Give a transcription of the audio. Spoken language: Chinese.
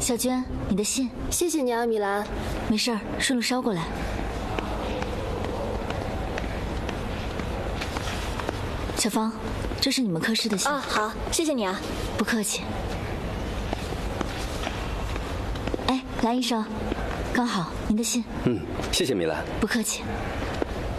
小娟，你的信。 谢谢你啊，米兰。 没事儿，顺路捎过来。小芳，这是你们科室的信。 啊，好，谢谢你啊。 不客气。哎，蓝医生，刚好您的信。 谢谢米兰。 不客气。